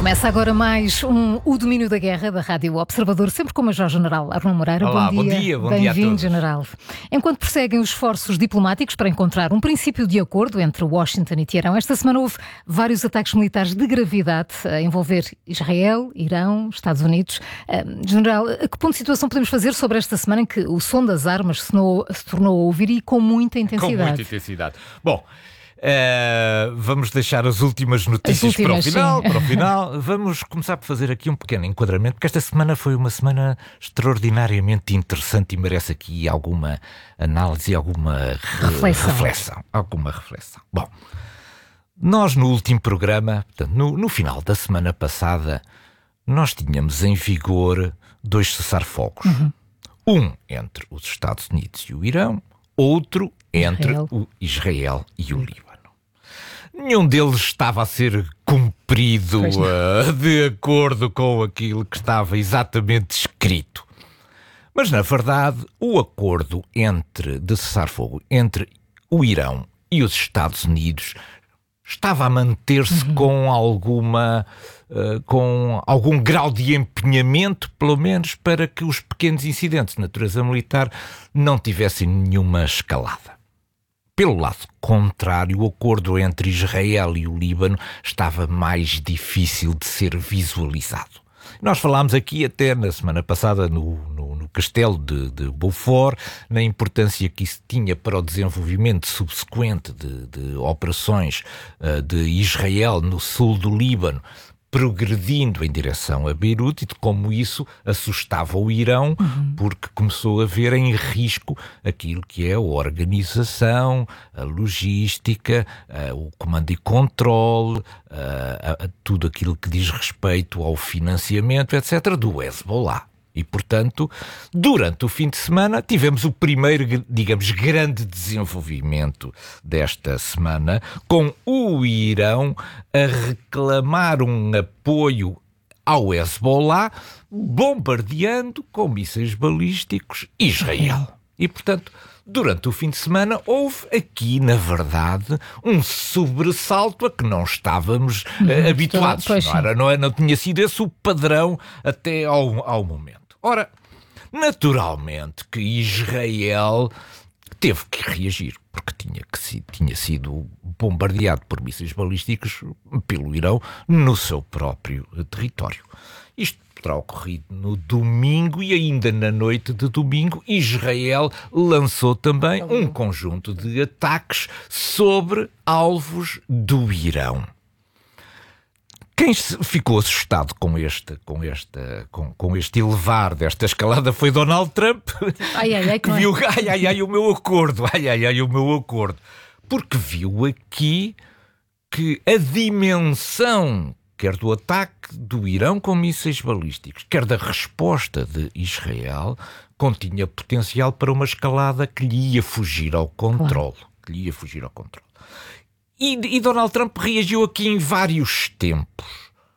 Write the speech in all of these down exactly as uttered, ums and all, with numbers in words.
Começa agora mais um O Domínio da Guerra da Rádio Observador, sempre com o Major-General Arnaud Moreira. Olá, bom dia. Bom dia, bom dia a Bem-vindo, todos. General. Enquanto prosseguem os esforços diplomáticos para encontrar um princípio de acordo entre Washington e Teherão, esta semana houve vários ataques militares de gravidade a envolver Israel, Irão, Estados Unidos. Uh, General, a que ponto de situação podemos fazer sobre esta semana em que o som das armas se, no, se tornou a ouvir e com muita intensidade? Com muita intensidade. Bom... Uh, vamos deixar as últimas notícias as últimas, para o final, para o final. Vamos começar por fazer aqui um pequeno enquadramento, porque esta semana foi uma semana extraordinariamente interessante e merece aqui alguma análise e alguma reflexão. reflexão. Alguma reflexão. Bom, nós no último programa, portanto, no, no final da semana passada, nós tínhamos em vigor dois cessar-fogos. Uhum. Um entre os Estados Unidos e o Irão, outro entre Israel. o Israel e o Líbano. Nenhum deles estava a ser cumprido uh, de acordo com aquilo que estava exatamente escrito. Mas, na verdade, o acordo entre, de cessar-fogo entre o Irão e os Estados Unidos estava a manter-se uhum. com alguma, uh, com algum grau de empenhamento, pelo menos, para que os pequenos incidentes de natureza militar não tivessem nenhuma escalada. Pelo lado contrário, o acordo entre Israel e o Líbano estava mais difícil de ser visualizado. Nós falámos aqui até na semana passada no, no, no castelo de, de Beaufort, na importância que isso tinha para o desenvolvimento subsequente de, de operações uh, de Israel no sul do Líbano, progredindo em direção a Beirute, e de como isso assustava o Irão, uhum. porque começou a ver em risco aquilo que é a organização, a logística, uh, o comando e controle, uh, a, a tudo aquilo que diz respeito ao financiamento, etcétera, do Hezbollah. E, portanto, durante o fim de semana tivemos o primeiro, digamos, grande desenvolvimento desta semana, com o Irão a reclamar um apoio ao Hezbollah, bombardeando com mísseis balísticos Israel. E, portanto, durante o fim de semana houve aqui, na verdade, um sobressalto a que não estávamos uh, habituados. Não, era, não, não tinha sido esse o padrão até ao, ao momento. Ora, naturalmente que Israel teve que reagir, porque tinha, que, tinha sido bombardeado por mísseis balísticos pelo Irão no seu próprio território. Isto terá ocorrido no domingo e ainda na noite de domingo Israel lançou também um conjunto de ataques sobre alvos do Irão. Quem ficou assustado com este, com esta, com, com este elevar desta escalada foi Donald Trump, ai, ai, ai, que viu, ai, ai, ai, o meu acordo, ai, ai, ai, o meu acordo, porque viu aqui que a dimensão, quer do ataque do Irão com mísseis balísticos, quer da resposta de Israel, continha potencial para uma escalada que lhe ia fugir ao controle, que lhe ia fugir ao controle. E, e Donald Trump reagiu aqui em vários tempos.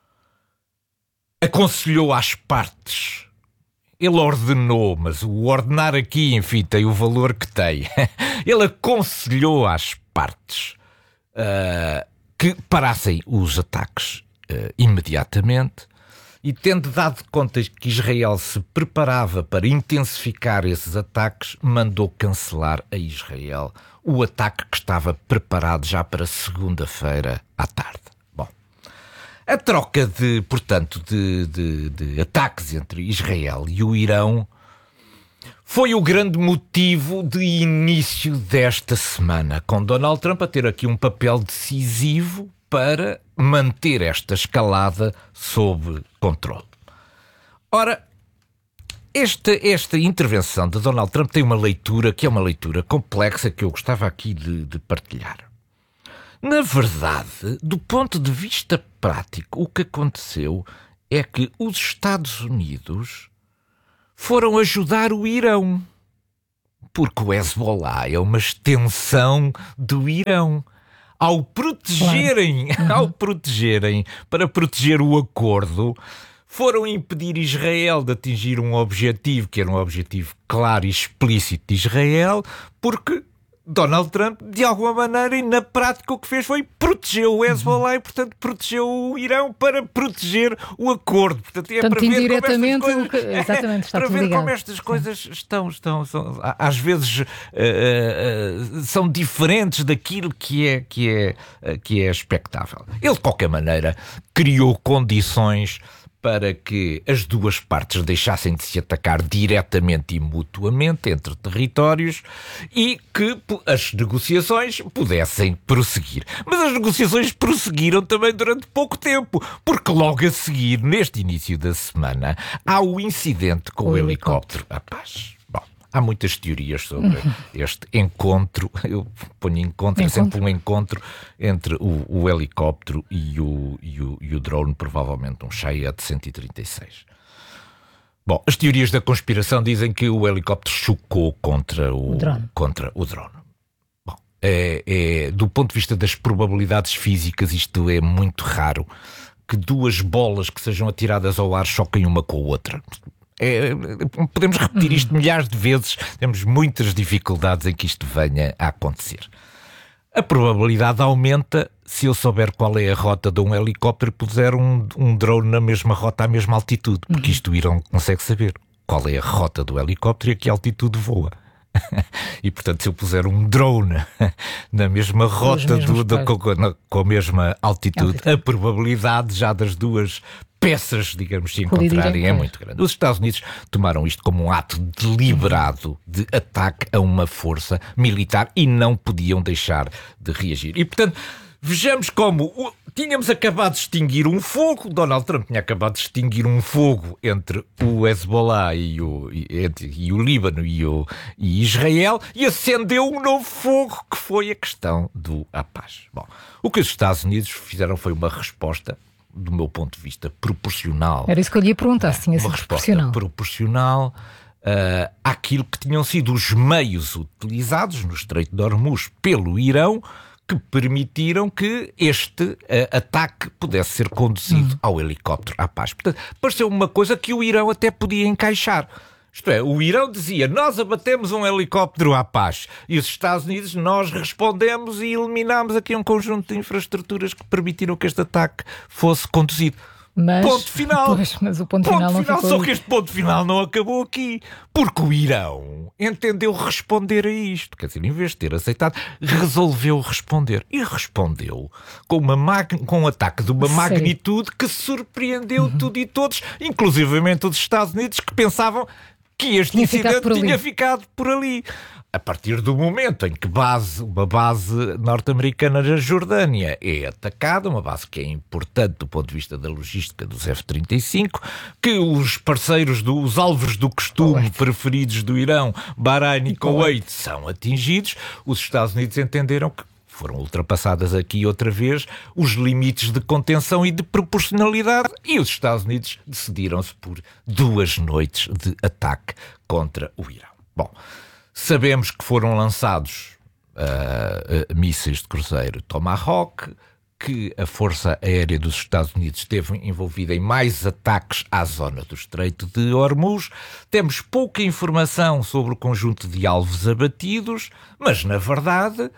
Aconselhou às partes. Ele ordenou, mas o ordenar aqui, enfim, tem o valor que tem. Ele aconselhou às partes uh, que parassem os ataques uh, imediatamente, e tendo dado conta que Israel se preparava para intensificar esses ataques, mandou cancelar a Israel o ataque que estava preparado já para segunda-feira à tarde. Bom, a troca de, portanto, de, de, de ataques entre Israel e o Irão foi o grande motivo de início desta semana, com Donald Trump a ter aqui um papel decisivo para manter esta escalada sob controle. Ora, esta, esta intervenção de Donald Trump tem uma leitura que é uma leitura complexa que eu gostava aqui de, de partilhar. Na verdade, do ponto de vista prático, o que aconteceu é que os Estados Unidos foram ajudar o Irão, porque o Hezbollah é uma extensão do Irão. Ao protegerem, claro. ao protegerem, para proteger o acordo, foram impedir Israel de atingir um objetivo, que era um objetivo claro e explícito de Israel, porque Donald Trump, de alguma maneira, e na prática, o que fez foi proteger o Hezbollah e, portanto, protegeu o Irão para proteger o acordo. Portanto, é portanto, para ver indiretamente, como estas coisas, que, exatamente, está para tudo ver ligado. como estas coisas estão, estão, estão às vezes, uh, uh, são diferentes daquilo que é, que, é, uh, que é expectável. Ele, de qualquer maneira, criou condições para que as duas partes deixassem de se atacar diretamente e mutuamente entre territórios e que as negociações pudessem prosseguir. Mas as negociações prosseguiram também durante pouco tempo, porque logo a seguir, neste início da semana, há o incidente com o, o helicóptero à paz. Bom, há muitas teorias sobre este encontro. Eu ponho encontro, é sempre um encontro entre o, o helicóptero e o, e, o, e o drone, provavelmente um Shahed cento e trinta e seis. Bom, as teorias da conspiração dizem que o helicóptero chocou contra o, o drone. Contra o drone. Bom, é, é, do ponto de vista das probabilidades físicas, isto é muito raro, que duas bolas que sejam atiradas ao ar choquem uma com a outra. É, podemos repetir isto milhares de vezes, temos muitas dificuldades em que isto venha a acontecer. A probabilidade aumenta se eu souber qual é a rota de um helicóptero e puser um, um drone na mesma rota, à mesma altitude, porque isto o Irão consegue saber qual é a rota do helicóptero e a que altitude voa. E, portanto, se eu puser um drone na mesma rota, do, do, com, na, com a mesma altitude, altitude, a probabilidade já das duas peças, digamos, se encontrarem é muito grande. Os Estados Unidos tomaram isto como um ato deliberado de ataque a uma força militar e não podiam deixar de reagir. E, portanto, vejamos como o, tínhamos acabado de extinguir um fogo, Donald Trump tinha acabado de extinguir um fogo entre o Hezbollah e o, e, e o Líbano e, o, e Israel, e acendeu um novo fogo, que foi a questão do a paz. Bom, o que os Estados Unidos fizeram foi uma resposta, do meu ponto de vista, proporcional. Era isso que eu lhe ia perguntar, se tinha sido proporcional. proporcional uh, àquilo que tinham sido os meios utilizados no Estreito de Hormuz pelo Irão, que permitiram que este uh, ataque pudesse ser conduzido uhum. ao helicóptero à paz. Portanto, pareceu uma coisa que o Irão até podia encaixar. Isto é, o Irão dizia, nós abatemos um helicóptero à paz. E os Estados Unidos, nós respondemos e eliminámos aqui um conjunto de infraestruturas que permitiram que este ataque fosse conduzido. Mas, ponto final. Pois, mas o ponto, ponto final não final, ficou só aí. que este ponto final não acabou aqui. Porque o Irão entendeu responder a isto. Quer dizer, em vez de ter aceitado, resolveu responder. E respondeu com, uma mag... com um ataque de uma Sei. magnitude que surpreendeu uhum. tudo e todos, inclusivamente os Estados Unidos, que pensavam que este tinha incidente ficado tinha ficado por ali. A partir do momento em que base, uma base norte-americana na Jordânia é atacada, uma base que é importante do ponto de vista da logística dos F trinta e cinco, que os parceiros, do, os alvos do costume Kuwait. preferidos do Irão, Bahrein e Kuwait, são atingidos, os Estados Unidos entenderam que foram ultrapassadas aqui outra vez os limites de contenção e de proporcionalidade e os Estados Unidos decidiram-se por duas noites de ataque contra o Irão. Bom, sabemos que foram lançados uh, uh, mísseis de cruzeiro Tomahawk, que a Força Aérea dos Estados Unidos esteve envolvida em mais ataques à zona do Estreito de Hormuz. Temos pouca informação sobre o conjunto de alvos abatidos, mas, na verdade,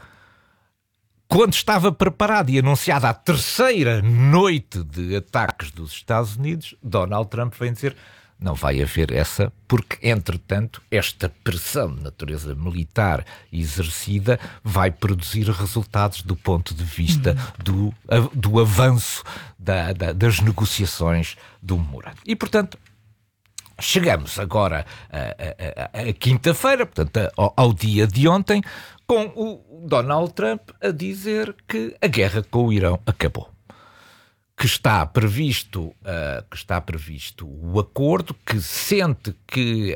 quando estava preparada e anunciada a terceira noite de ataques dos Estados Unidos, Donald Trump vem dizer não vai haver essa, porque, entretanto, esta pressão de natureza militar exercida vai produzir resultados do ponto de vista do, do avanço da, da, das negociações do memorando. E, portanto, chegamos agora a, a, a, a quinta-feira, portanto, ao, ao dia de ontem, com o Donald Trump a dizer que a guerra com o Irão acabou. Que está previsto, uh, que está previsto o acordo, que sente que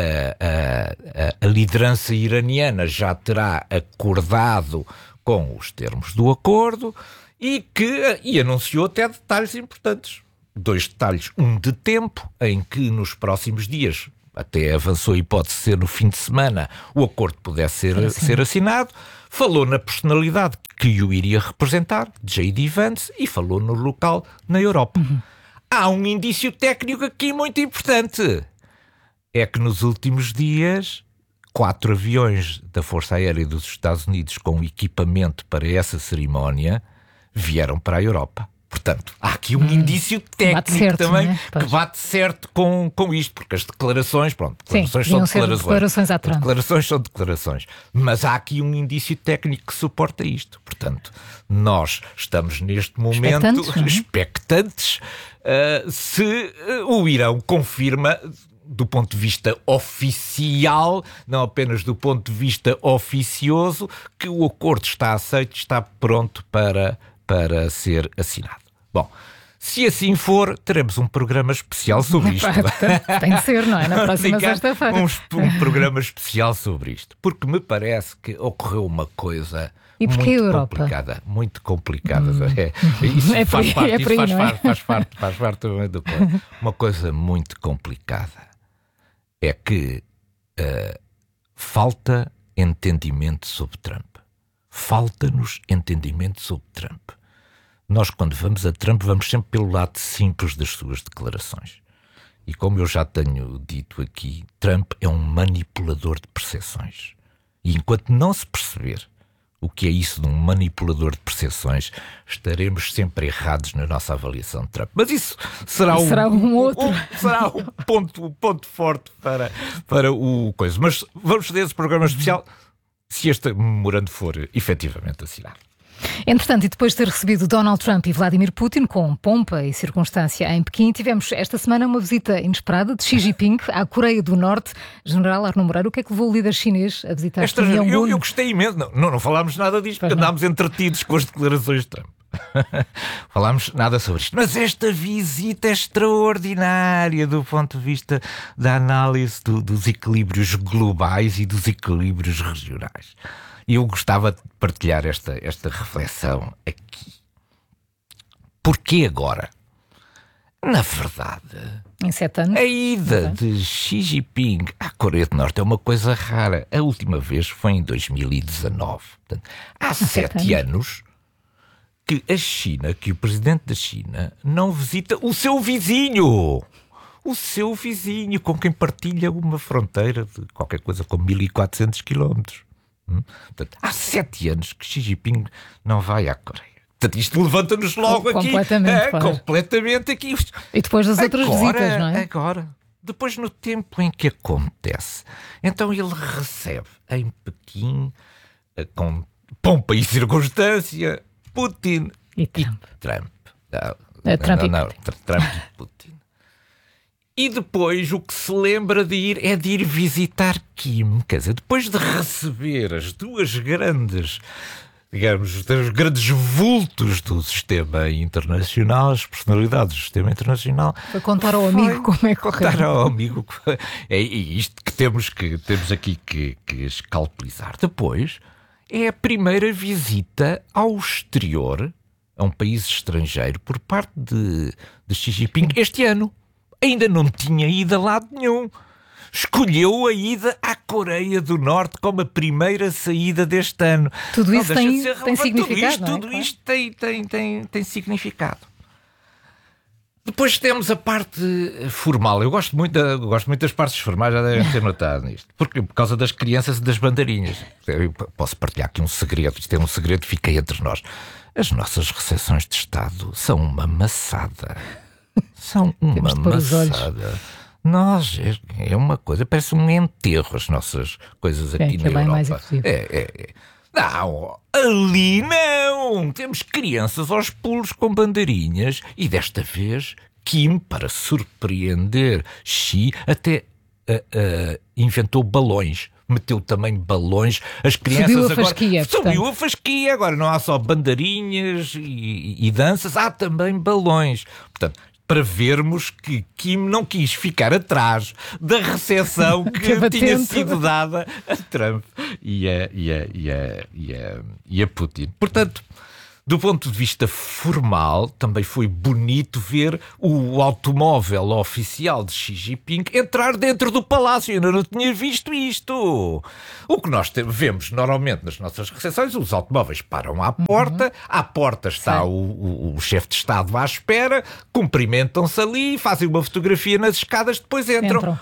a, a, a, a liderança iraniana já terá acordado com os termos do acordo e que e anunciou até detalhes importantes. Dois detalhes, um de tempo, em que nos próximos dias, até avançou a hipótese de ser no fim de semana, o acordo pudesse ser, ser assinado. Falou na personalidade que o iria representar, J D Vance, e falou no local na Europa. Uhum. Há um indício técnico aqui muito importante. É que nos últimos dias, quatro aviões da Força Aérea dos Estados Unidos com equipamento para essa cerimónia vieram para a Europa. Portanto, há aqui um hum, indício técnico certo, também, né? Que bate certo com, com isto, porque as declarações, pronto, declarações Sim, são declarações. declarações à Trump. Declarações são declarações. Mas há aqui um indício técnico que suporta isto. Portanto, nós estamos neste momento expectantes, expectantes uh, se uh, o Irão confirma, do ponto de vista oficial, não apenas do ponto de vista oficioso, que o acordo está aceito, está pronto para, para ser assinado. Bom, se assim for, teremos um programa especial sobre isto. Tem de ser, não é? Na próxima sexta-feira. Um, um programa especial sobre isto. Porque me parece que ocorreu uma coisa e muito Europa? complicada. Muito complicada. Hum. É, isso é faz aí, parte, é isso aí, faz, é? parte, faz parte, faz parte também do plano. Uma coisa muito complicada é que uh, falta entendimento sobre Trump. Falta-nos entendimento sobre Trump. Nós, quando vamos a Trump, vamos sempre pelo lado simples das suas declarações. E como eu já tenho dito aqui, Trump é um manipulador de percepções. E enquanto não se perceber o que é isso de um manipulador de percepções, estaremos sempre errados na nossa avaliação de Trump. Mas isso será, será um, um outro. Um, será um ponto, um ponto forte para, para o coisa. Mas vamos fazer esse programa especial se este memorando for efetivamente assinado. Entretanto, e depois de ter recebido Donald Trump e Vladimir Putin com pompa e circunstância em Pequim, tivemos esta semana uma visita inesperada de Xi Jinping à Coreia do Norte. General Arno Moreira, o que é que levou o líder chinês a visitar esta, eu, eu gostei imenso. Não, não, não falámos nada disto, porque andámos entretidos com as declarações de Trump. Falámos nada sobre isto. Mas esta visita é extraordinária do ponto de vista da análise do, dos equilíbrios globais e dos equilíbrios regionais. E eu gostava de partilhar esta, esta reflexão aqui. Porquê agora? Na verdade, em sete anos, a ida de Xi Jinping à Coreia do Norte é uma coisa rara. A última vez foi em dois mil e dezanove. Portanto, há, há sete, sete anos. anos que a China, que o presidente da China não visita o seu vizinho. O seu vizinho, com quem partilha uma fronteira de qualquer coisa como mil e quatrocentos quilómetros. Portanto, há sete anos que Xi Jinping não vai à Coreia. Portanto, isto levanta-nos logo oh, aqui. Completamente, é, completamente aqui. E depois das outras agora, visitas, não é? Agora, depois no tempo em que acontece, então ele recebe em Pequim, com pompa e circunstância, Putin e Trump. E Trump. Não, é, Trump não, e não, Putin. Trump e Putin. E depois o que se lembra de ir é de ir visitar Kim. Quer dizer, depois de receber as duas grandes, digamos, os grandes vultos do sistema internacional, as personalidades do sistema internacional. Foi contar ao amigo como é que correu. Contar ao amigo. É isto que temos, que, temos aqui que, que escalpelizar. Depois é a primeira visita ao exterior, a um país estrangeiro, por parte de, de Xi Jinping este ano. Ainda não tinha ido a lado nenhum. Escolheu a ida à Coreia do Norte como a primeira saída deste ano. Tudo isso não, tem, tem significado, tudo isto, não é? Tudo Claro. isto tem, tem, tem, tem significado. Depois temos a parte formal. Eu gosto muito, da, gosto muito das partes formais, já devem ter notado nisto. Porque, por causa das crianças e das bandeirinhas. Eu posso partilhar aqui um segredo. Isto é um segredo que fica entre nós. As nossas recepções de Estado são uma maçada. São uma maçada. Nós, é, é uma coisa, parece um enterro as nossas coisas aqui é, na é Europa. É, é, é. Não, ali não! Temos crianças aos pulos com bandeirinhas e desta vez Kim, para surpreender Xi, até uh, uh, inventou balões. Meteu também balões. As crianças subiu a agora... fasquia. Subiu a fasquia. Agora não há só bandeirinhas e, e danças, há também balões. Portanto, para vermos que Kim não quis ficar atrás da recepção que tinha sido dada a Trump e a, e a, e a, e a, e a Putin. Portanto, do ponto de vista formal, também foi bonito ver o automóvel oficial de Xi Jinping entrar dentro do palácio. Eu ainda não tinha visto isto. O que nós vemos normalmente nas nossas recepções, os automóveis param à porta, uhum. à porta está o, o, o chefe de Estado à espera, cumprimentam-se ali, fazem uma fotografia nas escadas, depois entram. entram.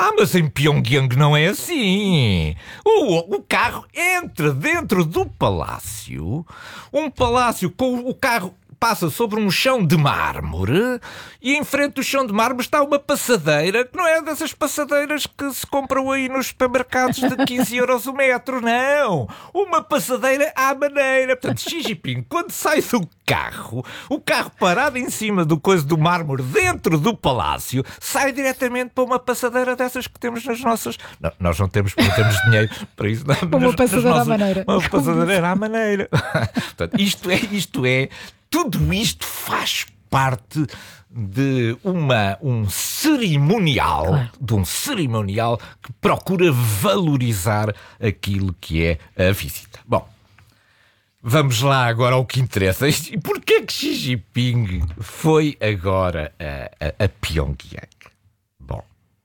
Ah, mas em Pyongyang não é assim. O, o carro entra dentro do palácio, um palácio com o carro passa sobre um chão de mármore e em frente do chão de mármore está uma passadeira, que não é dessas passadeiras que se compram aí nos supermercados de quinze euros o metro, não. Uma passadeira à maneira. Portanto, Xi Jinping, quando sai do carro, o carro parado em cima do coisa do mármore dentro do palácio, sai diretamente para uma passadeira dessas que temos nas nossas... Não, nós não temos, não temos dinheiro para isso. Não, uma nas, passadeira nas nossas... à maneira. Uma passadeira à maneira. Portanto, isto é, isto é... Tudo isto faz parte de uma, um cerimonial, claro. de um cerimonial que procura valorizar aquilo que é a visita. Bom, vamos lá agora ao que interessa. E porquê que Xi Jinping foi agora a, a, a Pyongyang? Bom,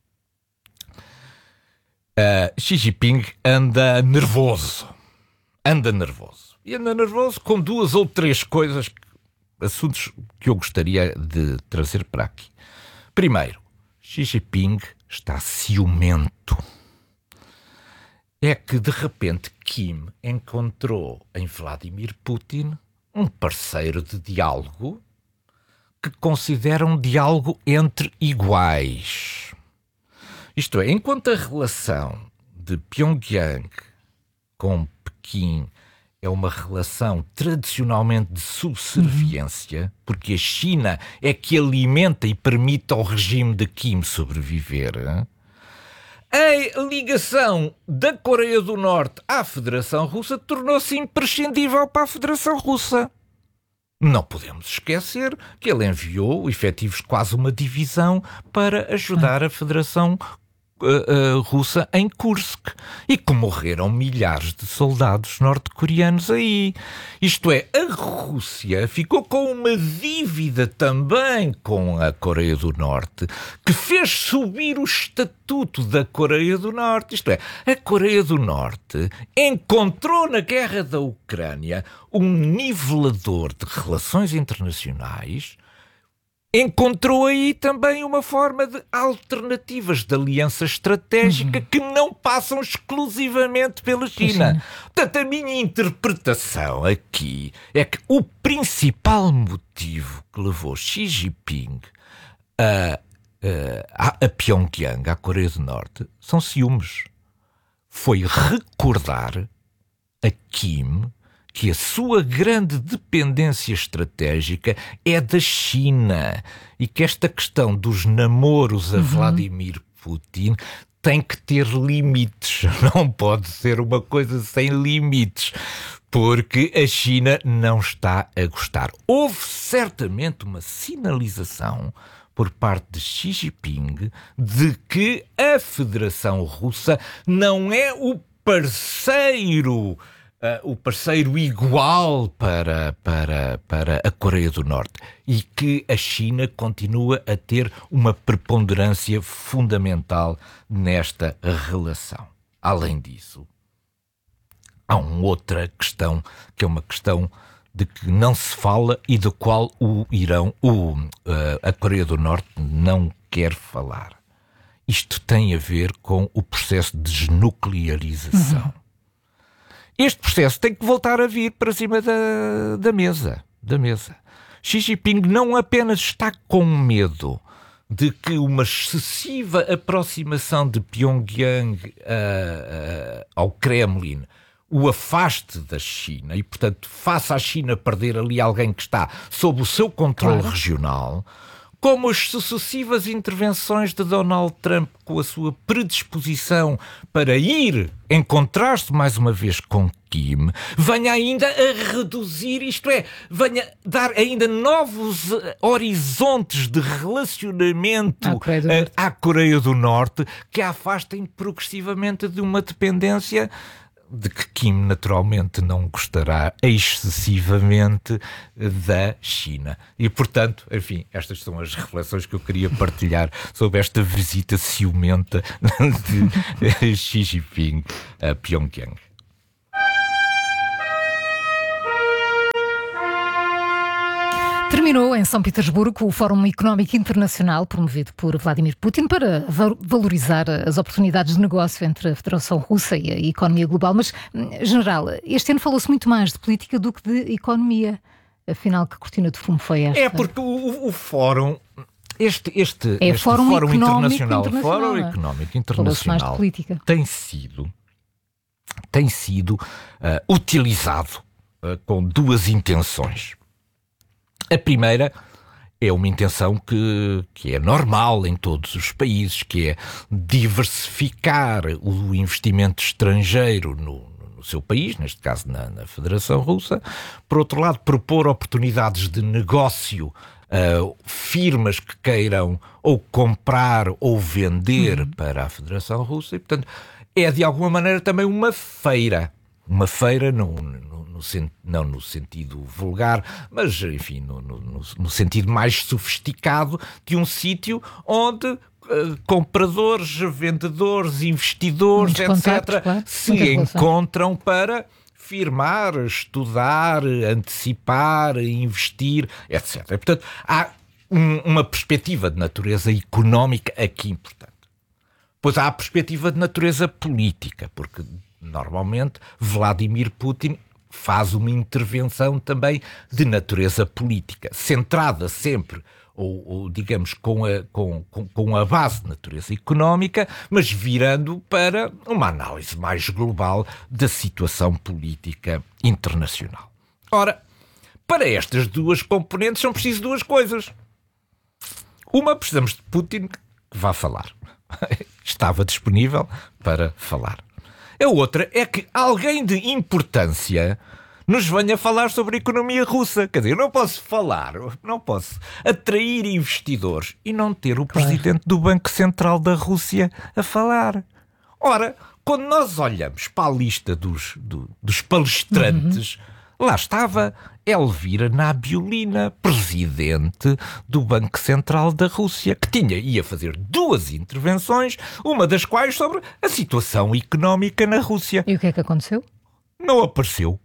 uh, Xi Jinping anda nervoso. Anda nervoso. E anda nervoso com duas ou três coisas que assuntos que eu gostaria de trazer para aqui. Primeiro, Xi Jinping está ciumento. É que, de repente, Kim encontrou em Vladimir Putin um parceiro de diálogo que considera um diálogo entre iguais. Isto é, enquanto a relação de Pyongyang com Pequim é uma relação tradicionalmente de subserviência, porque a China é que alimenta e permite ao regime de Kim sobreviver. A ligação da Coreia do Norte à Federação Russa tornou-se imprescindível para a Federação Russa. Não podemos esquecer que ele enviou efetivos de quase uma divisão para ajudar a Federação Uh, uh, russa em Kursk e que morreram milhares de soldados norte-coreanos aí. Isto é, a Rússia ficou com uma dívida também com a Coreia do Norte que fez subir o estatuto da Coreia do Norte. Isto é, a Coreia do Norte encontrou na guerra da Ucrânia um nivelador de relações internacionais. Encontrou aí também uma forma de alternativas de aliança estratégica uhum. que não passam exclusivamente pela China. Sim. Portanto, a minha interpretação aqui é que o principal motivo que levou Xi Jinping a, a, a Pyongyang, à Coreia do Norte, são ciúmes. Foi recordar a Kim que a sua grande dependência estratégica é da China e que esta questão dos namoros a uhum. Vladimir Putin tem que ter limites. Não pode ser uma coisa sem limites, porque a China não está a gostar. Houve certamente uma sinalização por parte de Xi Jinping de que a Federação Russa não é o parceiro Uh, o parceiro igual para, para, para a Coreia do Norte e que a China continua a ter uma preponderância fundamental nesta relação. Além disso, há uma outra questão, que é uma questão de que não se fala e da qual o Irão, o, uh, a Coreia do Norte não quer falar. Isto tem a ver com o processo de desnuclearização. Uhum. Este processo tem que voltar a vir para cima da, da mesa, da mesa. Xi Jinping não apenas está com medo de que uma excessiva aproximação de Pyongyang uh, uh, ao Kremlin o afaste da China e, portanto, faça a China perder ali alguém que está sob o seu controle claro. regional, como as sucessivas intervenções de Donald Trump com a sua predisposição para ir encontrar-se mais uma vez com Kim, venha ainda a reduzir, isto é, venha dar ainda novos horizontes de relacionamento à Coreia do Norte, à Coreia do Norte que a afastem progressivamente de uma dependência de que Kim naturalmente não gostará excessivamente da China. E, portanto, enfim, estas são as reflexões que eu queria partilhar sobre esta visita ciumenta de Xi Jinping a Pyongyang. Terminou em São Petersburgo o Fórum Económico Internacional promovido por Vladimir Putin para valorizar as oportunidades de negócio entre a Federação Russa e a economia global. Mas, General, este ano falou-se muito mais de política do que de economia. Afinal, que cortina de fumo foi esta? É porque o, o Fórum... Este, este, é este Fórum, Fórum Internacional, Internacional, Fórum Económico Internacional tem sido, tem sido uh, utilizado uh, com duas intenções. A primeira é uma intenção que, que é normal em todos os países, que é diversificar o investimento estrangeiro no, no seu país, neste caso na, na Federação Russa. Por outro lado, propor oportunidades de negócio Uh, firmas que queiram ou comprar ou vender uhum. para a Federação Russa e, portanto, é de alguma maneira também uma feira. Uma feira, no, no, no, não no sentido vulgar, mas, enfim, no, no, no sentido mais sofisticado de um sítio onde uh, compradores, vendedores, investidores, Muitos etcétera, claro. se encontram para firmar, estudar, antecipar, investir, etcétera. Portanto, há um, uma perspectiva de natureza económica aqui importante. Pois há a perspectiva de natureza política, porque normalmente Vladimir Putin faz uma intervenção também de natureza política, centrada sempre, ou, ou digamos, com a, com, com, com a base de natureza económica, mas virando para uma análise mais global da situação política internacional. Ora, para estas duas componentes são precisas duas coisas. Uma, precisamos de Putin que vá falar. Estava disponível para falar. A outra é que alguém de importância nos venha falar sobre a economia russa. Quer dizer, eu não posso falar, não posso atrair investidores e não ter o claro. Presidente do Banco Central da Rússia a falar. Ora, quando nós olhamos para a lista dos, do, dos palestrantes, uhum. lá estava Elvira Nabiulina, presidente do Banco Central da Rússia, que tinha, ia fazer duas intervenções, uma das quais sobre a situação económica na Rússia. E o que é que aconteceu? Não apareceu.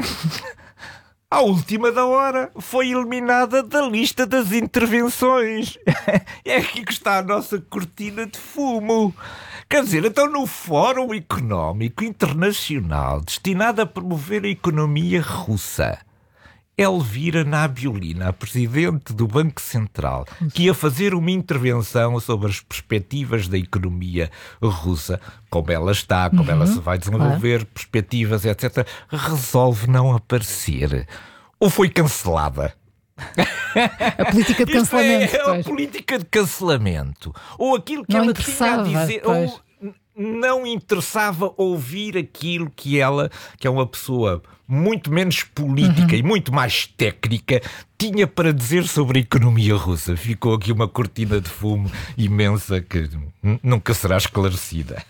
À última da hora foi eliminada da lista das intervenções. É aqui que está a nossa cortina de fumo. Quer dizer, então no Fórum Económico Internacional destinado a promover a economia russa, Elvira Nabiulina, a presidente do Banco Central, que ia fazer uma intervenção sobre as perspectivas da economia russa, como ela está, como uhum, ela se vai desenvolver, claro. Perspectivas, etcétera, resolve não aparecer. Ou foi cancelada. A política de cancelamento. É, é a política de cancelamento. Ou aquilo que não ela tinha a dizer... Pois. Ou não interessava ouvir aquilo que ela, que é uma pessoa muito menos política uhum. e muito mais técnica, tinha para dizer sobre a economia russa. Ficou aqui uma cortina de fumo imensa que nunca será esclarecida.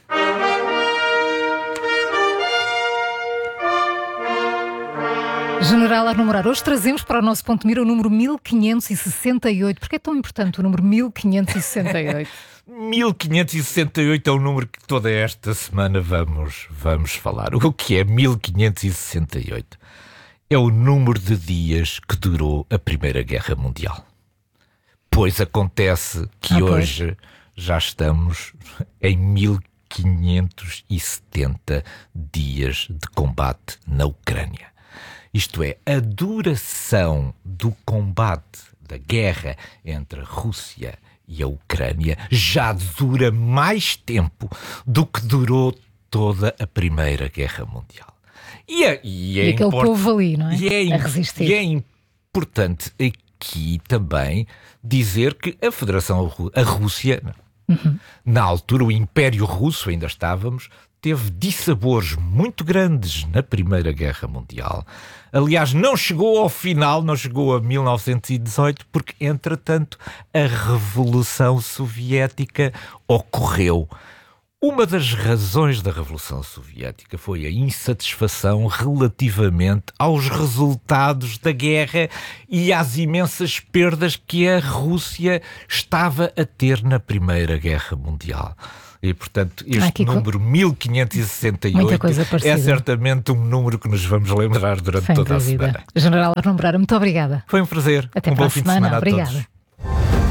General Arno Morar, hoje trazemos para o nosso ponto de mira o número mil quinhentos e sessenta e oito. Porquê é tão importante o número mil quinhentos e sessenta e oito? mil quinhentos e sessenta e oito é o número que toda esta semana vamos, vamos falar. O que é mil quinhentos e sessenta e oito? É o número de dias que durou a Primeira Guerra Mundial. Pois acontece que ah, hoje já estamos em mil quinhentos e setenta dias de combate na Ucrânia. Isto é, a duração do combate, da guerra entre a Rússia e a Ucrânia já dura mais tempo do que durou toda a Primeira Guerra Mundial. E, é, e, é e aquele import... povo ali, não é? E é, a resistir. E é importante aqui também dizer que a Federação, a Rússia, uhum. na altura o Império Russo, ainda estávamos, teve dissabores muito grandes na Primeira Guerra Mundial. Aliás, não chegou ao final, não chegou a mil novecentos e dezoito, porque, entretanto, a Revolução Soviética ocorreu. Uma das razões da Revolução Soviética foi a insatisfação relativamente aos resultados da guerra e às imensas perdas que a Rússia estava a ter na Primeira Guerra Mundial. E, portanto, este número mil quinhentos e sessenta e oito é certamente um número que nos vamos lembrar durante Sem toda dúvida. a semana. General Arnon Moreira, muito obrigada. Foi um prazer. Até um para bom a fim semana. de semana a Obrigada. todos.